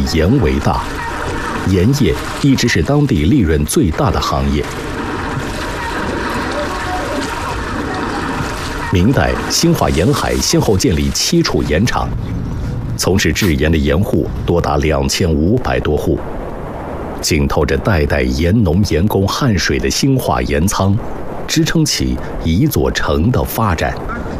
盐为大，盐业一直是当地利润最大的行业。明代，兴化沿海先后建立7处盐场，从事制盐的盐户多达2500多户。浸透着代代盐农盐工汗水的兴化盐仓，支撑起一座城的发展。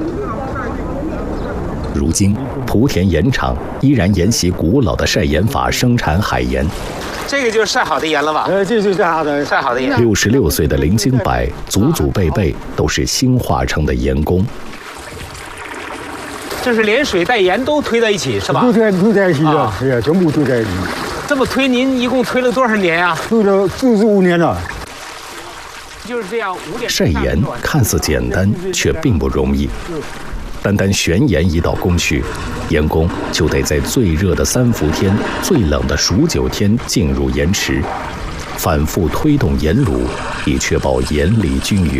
如今，莆田盐场依然沿袭古老的晒盐法生产海盐。 这个就是晒好的盐了吧？ 这就是晒好的盐。 66岁的林金柏，祖祖辈辈都是兴化城的盐工。 就是连水带盐都推在一起，是吧？ 都在一起的，哎呀，全部都在一起。 这么推，您一共推了多少年啊？ 推了45年了。 就是这样，5点晒盐看似简单，却并不容易。单单旋盐一道工序，盐工就得在最热的3伏天、最冷的数9天进入盐池，反复推动盐卤，以确保盐粒均匀。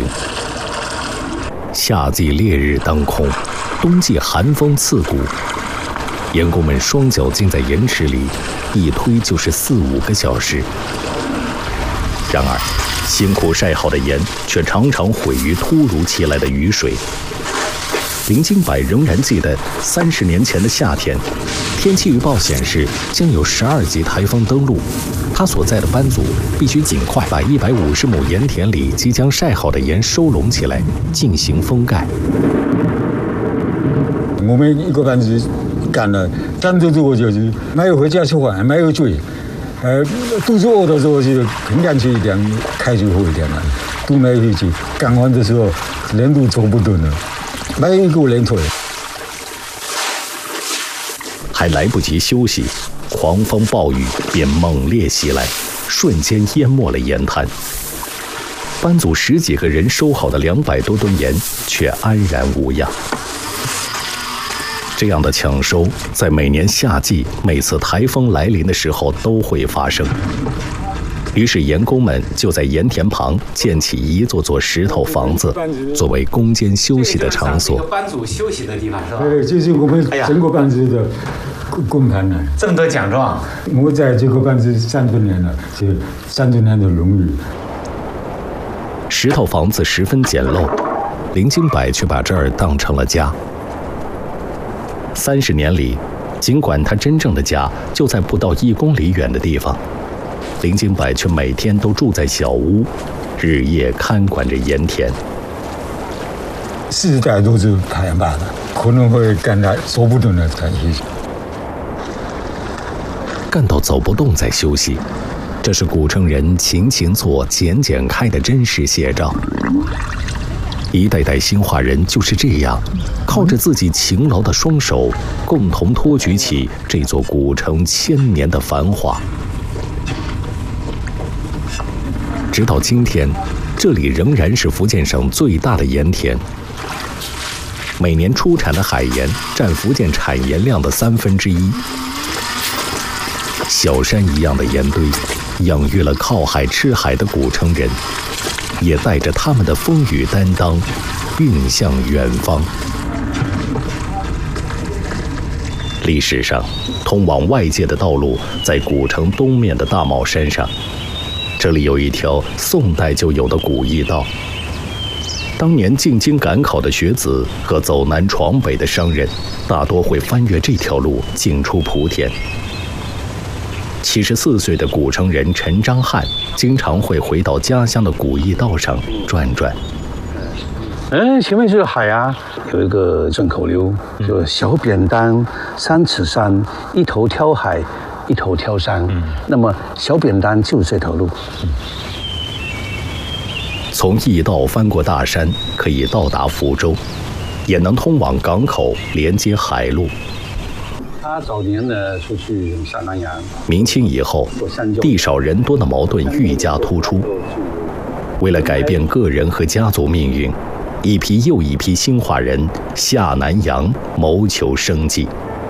夏季烈日当空，冬季寒风刺骨，盐工们双脚浸在盐池里，一推就是4、5个小时。然而，辛苦晒好的盐却常常毁于突如其来的雨水。林金柏仍然记得30年前的夏天，天气预报显示将有12级台风登陆，他所在的班组必须尽快把150亩盐田里即将晒好的盐收拢起来，进行封盖。 我们一个班子干了3周之后就是没有回家吃饭，没有水，肚子饿的时候就很干脆一点，开水喝一点了，都没回去。干完的时候人都走不动了。 没有一个人退， 还来不及休息，狂风暴雨便猛烈袭来，瞬间淹没了盐滩。班组10几个人收好的200多吨盐却安然无恙。这样的抢收，在每年夏季每次台风来临的时候都会发生。于是，盐工们就在盐田旁建起一座座石头房子，作为攻坚休息的场所。 班组休息的地方是吧？ 对，这是我们整个班子的公堂呢。 这么多奖状， 我在这个班子30多年了，是30多年的荣誉。 石头房子十分简陋，林金柏却把这儿当成了家。30年里，尽管他真正的家就在不到1公里远的地方。 林金柏却每天都住在小屋，日夜看管着盐田。 世代都是太阳爸的，可能会干到走不动了才休息。 干到走不动再休息，这是古城人勤勤做、俭俭开的真实写照。一代代兴化人就是这样，靠着自己勤劳的双手，共同托举起这座古城1000年的繁华。 直到今天，这里仍然是福建省最大的盐田。每年出产的海盐占福建产盐量的1/3。小山一样的盐堆，养育了靠海吃海的古城人，也带着他们的风雨担当，运向远方。历史上，通往外界的道路在古城东面的大帽山上。 这里有一条宋代就有的古驿道，当年进京赶考的学子和走南闯北的商人，大多会翻越这条路进出莆田。74岁的古城人陈章汉经常会回到家乡的古驿道上转转。 前面就是海啊，有一个顺口溜，就小扁担3尺山，一头挑海。 一头挑山，那么小扁担就是这条路。 从驿道翻过大山，可以到达福州，也能通往港口，连接海路。 他早年呢出去下南洋。 明清以后，地少人多的矛盾愈加突出。为了改变个人和家族命运，一批又一批兴化人下南洋谋求生计。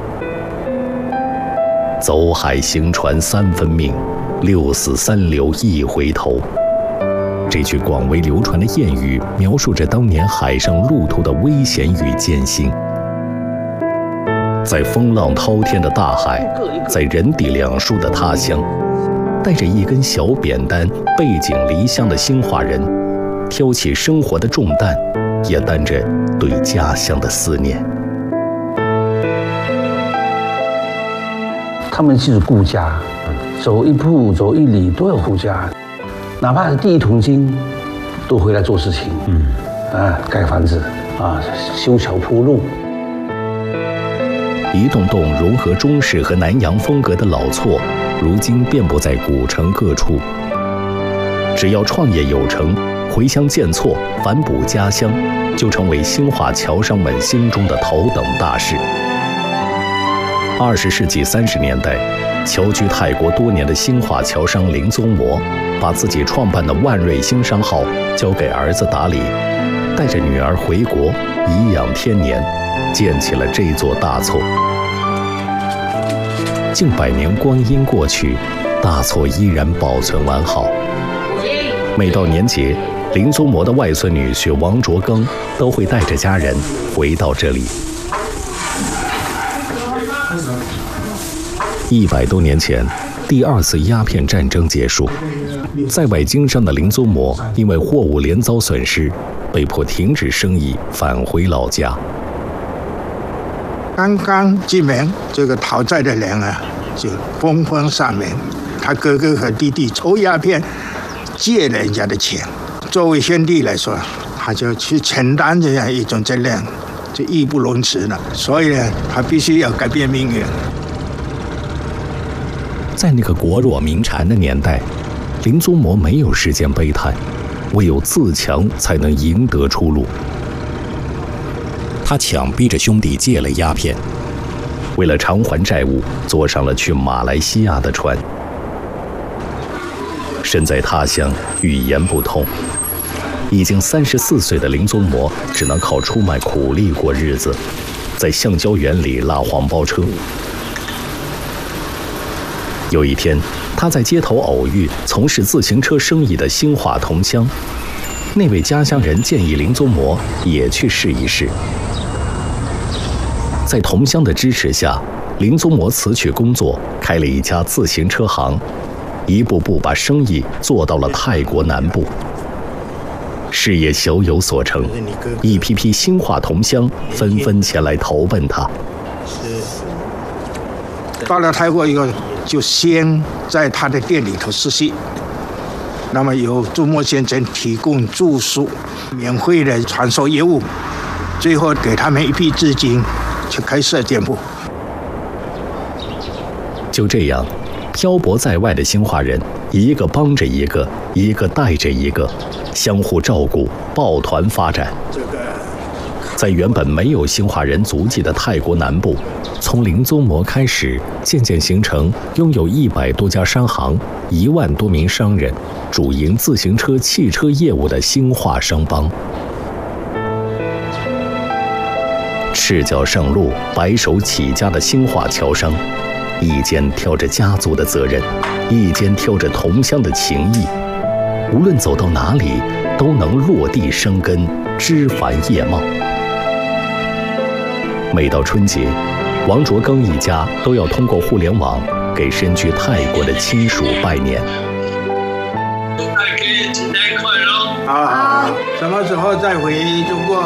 走海行船3分命，6死3留1回头。这句广为流传的谚语，描述着当年海上路途的危险与艰辛。 在风浪滔天的大海，在人地两疏的他乡，带着一根小扁担，背井离乡的兴化人，挑起生活的重担，也担着对家乡的思念。 他们就是顾家，走一步走一里都要顾家，哪怕是第一桶金，都回来做事情。盖房子啊，修桥铺路。 一栋栋融合中式和南洋风格的老厝，如今遍布在古城各处。只要创业有成，回乡建厝，反哺家乡，就成为兴化侨商们心中的头等大事。20世纪30年代，侨居泰国多年的兴化侨商林宗模，把自己创办的万瑞兴商号交给儿子打理，带着女儿回国，颐养天年，建起了这座大厝。近100年光阴过去，大厝依然保存完好。每到年节，林宗模的外孙女婿王卓庚都会带着家人回到这里。100多年前，第2次鸦片战争结束，在外经商的林宗模因为货物连遭损失，被迫停止生意，返回老家。 刚刚进门，这个讨债的人啊，就疯狂上门。他哥哥和弟弟抽鸦片，借人家的钱。作为兄弟来说，他就去承担这样一种责任，就义不容辞了。所以呢，他必须要改变命运。 在那个国弱民残的年代，林宗模没有时间悲叹，唯有自强才能赢得出路。他强逼着兄弟戒了鸦片，为了偿还债务，坐上了去马来西亚的船。身在他乡，语言不通，已经34岁的林宗模只能靠出卖苦力过日子，在橡胶园里拉黄包车。有一天，他在街头偶遇从事自行车生意的兴化同乡，那位家乡人建议林宗模也去试一试。在同乡的支持下，林宗模辞去工作，开了一家自行车行，一步步把生意做到了泰国南部。事业小有所成，一批批兴化同乡纷纷前来投奔他。 到了泰国以后，就先在他的店里头实习，那么由朱墨先生提供住宿，免费的传授业务，最后给他们一批资金去开设店铺。 就这样，漂泊在外的兴化人，一个帮着一个，一个带着一个，相互照顾，抱团发展。在原本没有兴化人足迹的泰国南部，从林宗模开始，渐渐形成拥有100多家商行、1万多名商人，主营自行车、汽车业务的兴化商帮。赤脚上路、白手起家的兴化侨商，一肩挑着家族的责任，一肩挑着同乡的情谊，无论走到哪里，都能落地生根，枝繁叶茂。每到春节，王卓庚一家都要通过互联网给身居泰国的亲属拜年。 新年快乐！ 啊，什么时候再回中国？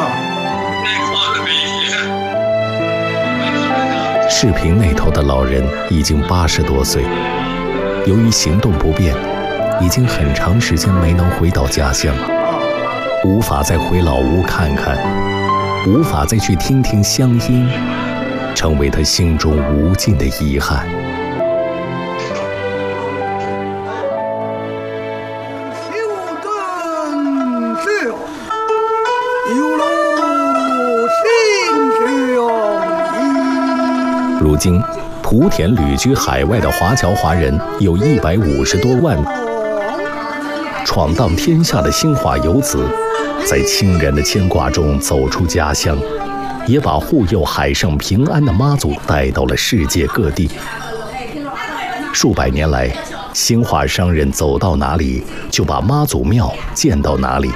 视频那头的老人已经80多岁，由于行动不便，已经很长时间没能回到家乡，无法再回老屋看看，无法再去听听乡音，成为他心中无尽的遗憾。如今，莆田旅居海外的华侨华人有150多万，闯荡天下的兴化游子，在亲人的牵挂中走出家乡，也把护佑海上平安的妈祖带到了世界各地。数百年来，兴化商人走到哪里，就把妈祖庙建到哪里。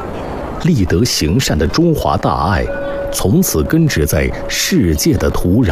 立德行善的中华大爱，从此根植在世界的土壤。